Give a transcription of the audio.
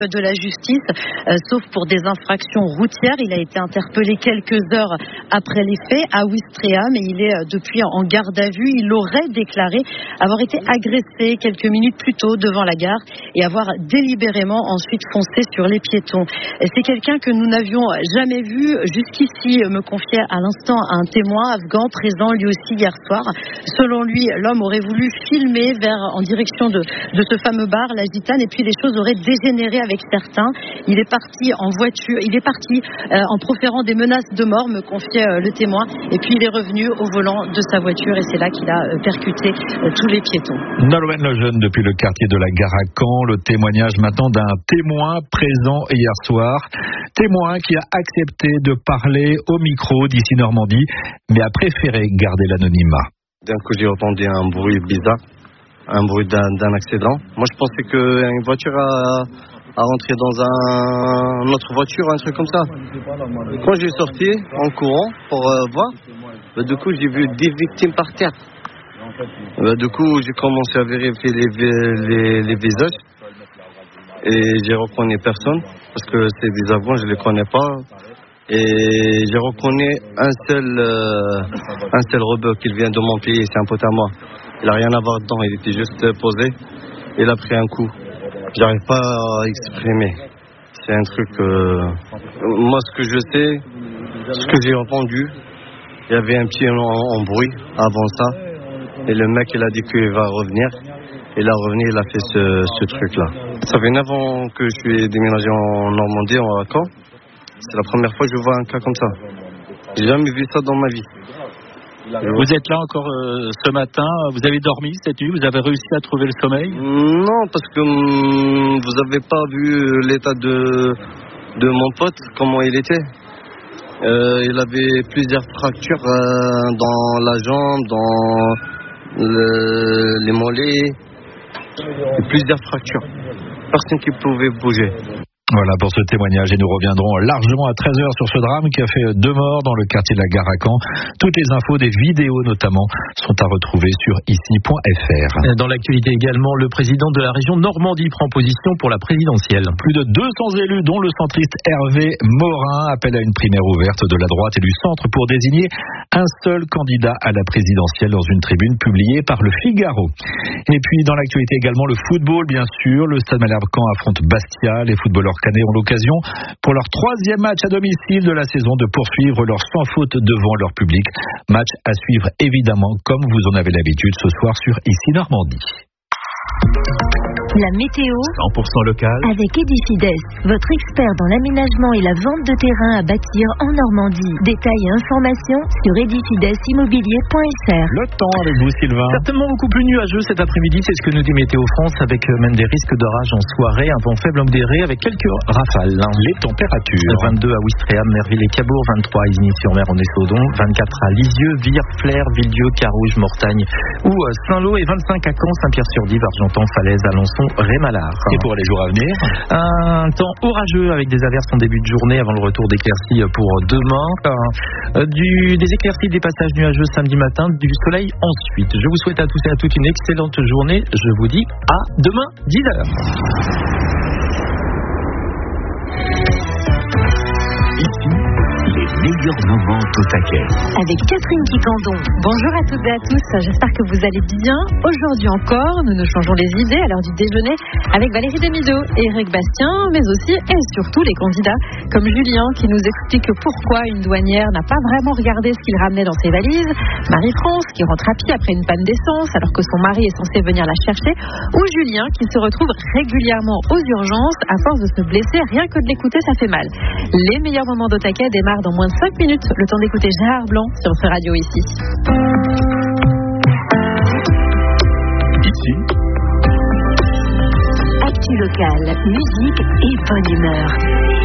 de la justice, sauf pour des infractions routières. Il a été interpellé quelques heures après les faits à Ouistreham et il est depuis en garde à vue. Il aurait déclaré avoir été agressé quelques minutes plus tôt devant la gare et avoir délibérément ensuite foncé sur les piétons. C'est quelqu'un que nous n'avions jamais vu jusqu'ici, me confiait à l'instant un témoin afghan présent lui aussi hier soir. Selon lui, l'homme aurait voulu filmer en direction de ce fameux bar, la Gitane, et puis les choses auraient dégénéré avec certains. Il est parti en voiture, en proférant des menaces de mort, me confiait le témoin, et puis il est revenu au volant de sa voiture et c'est là qu'il a percuté tous les piétons. Nolwenn Lejeune depuis le quartier de la Gare à Caen, le témoignage maintenant d'un témoin présent hier soir, témoin qui a accepté de parler au micro d'ici Normandie, mais a préféré garder l'anonymat. D'un coup j'ai entendu un bruit bizarre, un bruit d'un accident. Moi je pensais qu'une voiture a rentré dans une autre voiture, un truc comme ça. Quand j'ai sorti en courant pour voir, du coup j'ai vu 10 victimes par terre. Du coup j'ai commencé à vérifier les visages et j'ai reconnu personne parce que c'est des Afghans, je les connais pas. Et j'ai reconnu un seul rebeu qui vient de mon pays, c'est un pote à moi. Il n'a rien à voir dedans, il était juste posé. Il a pris un coup. J'arrive pas à exprimer. C'est un truc... Moi, ce que je sais, ce que j'ai entendu, il y avait un petit embrouille avant ça. Et le mec, il a dit qu'il va revenir. Il est revenu, il a fait ce truc-là. Ça fait 9 ans que je suis déménagé en Normandie, en Racan. C'est la première fois que je vois un cas comme ça. J'ai jamais vu ça dans ma vie. Vous êtes là encore ce matin, vous avez dormi cette nuit, vous avez réussi à trouver le sommeil? Non, parce que vous n'avez pas vu l'état de mon pote, comment il était. Il avait plusieurs fractures dans la jambe, dans les mollets, et plusieurs fractures. Personne qui pouvait bouger. Voilà pour ce témoignage et nous reviendrons largement à 13h sur ce drame qui a fait 2 morts dans le quartier de la Gare à Caen. Toutes les infos, des vidéos notamment, sont à retrouver sur ici.fr. Dans l'actualité également, le président de la région Normandie prend position pour la présidentielle. Plus de 200 élus, dont le centriste Hervé Morin, appellent à une primaire ouverte de la droite et du centre pour désigner un seul candidat à la présidentielle dans une tribune publiée par le Figaro. Et puis dans l'actualité également, le football bien sûr. Le Stade Malherbe-Caen affronte Bastia. Les footballeurs canets ont l'occasion pour leur 3e match à domicile de la saison de poursuivre leur sans faute devant leur public. Match à suivre évidemment comme vous en avez l'habitude ce soir sur Ici Normandie. La météo 100% local avec Edifides, votre expert dans l'aménagement et la vente de terrain à bâtir en Normandie. Détails et informations sur edifidesimmobilier.fr. Le temps avec vous Sylvain. Certainement beaucoup plus nuageux cet après-midi, c'est ce que nous dit Météo France, avec même des risques d'orage en soirée, un vent faible modéré avec quelques rafales. Les températures 22 à Ouistreham, Merville et Cabourg, 23 à Isigny-sur-Mer en Essodon, 24 à Lisieux, Vire, Flers, Villedieu, Carouge, Mortagne ou Saint-Lô et 25 à Caen, Saint-Pierre-sur-Dive, Argentan, Falaise, Alençon, Rémalard. Et pour les jours à venir, un temps orageux avec des averses en début de journée avant le retour d'éclaircies pour demain. Des éclaircies, des passages nuageux samedi matin, du soleil ensuite. Je vous souhaite à tous et à toutes une excellente journée. Je vous dis à demain 10h. Les meilleurs moments au taquet. Avec Catherine Quicandon. Bonjour à toutes et à tous, j'espère que vous allez bien. Aujourd'hui encore, nous nous changeons les idées à l'heure du déjeuner avec Valérie Demido et Eric Bastien, mais aussi et surtout les candidats comme Julien qui nous explique pourquoi une douanière n'a pas vraiment regardé ce qu'il ramenait dans ses valises, Marie-France qui rentre à pied après une panne d'essence alors que son mari est censé venir la chercher, ou Julien qui se retrouve régulièrement aux urgences à force de se blesser, rien que de l'écouter ça fait mal. Les meilleurs moments d'au taquet démarrent dans moins de 5 minutes, le temps d'écouter Gérard Blanc sur ce radio ici. Ici. Actu local, musique et bonne humeur.